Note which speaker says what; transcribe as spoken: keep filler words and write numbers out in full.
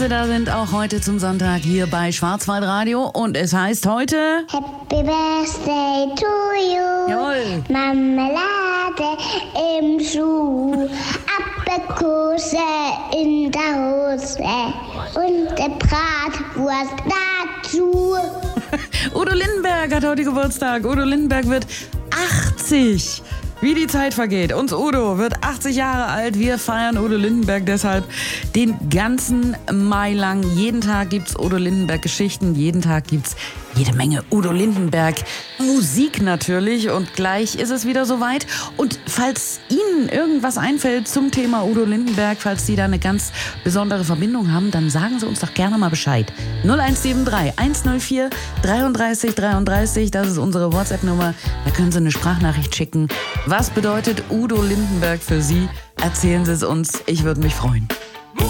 Speaker 1: Da sind auch heute zum Sonntag hier bei Schwarzwaldradio und es heißt heute
Speaker 2: Happy Birthday to you.
Speaker 1: Jawohl.
Speaker 2: Marmelade im Schuh, Aprikose in der Hose und der Bratwurst dazu.
Speaker 1: Udo Lindenberg hat heute Geburtstag. Udo Lindenberg wird achtzig. Wie die Zeit vergeht. Uns Udo wird achtzig Jahre alt. Wir feiern Udo Lindenberg deshalb den ganzen Mai lang. Jeden Tag gibt's Udo Lindenberg Geschichten. Jeden Tag gibt's jede Menge Udo Lindenberg Musik natürlich. Und gleich ist es wieder soweit. Und falls Ihnen irgendwas einfällt zum Thema Udo Lindenberg, falls Sie da eine ganz besondere Verbindung haben, dann sagen Sie uns doch gerne mal Bescheid. null eins sieben drei eins null vier dreiunddreißig dreiunddreißig, das ist unsere WhatsApp-Nummer. Da können Sie eine Sprachnachricht schicken. Was bedeutet Udo Lindenberg für Sie? Erzählen Sie es uns. Ich würde mich freuen.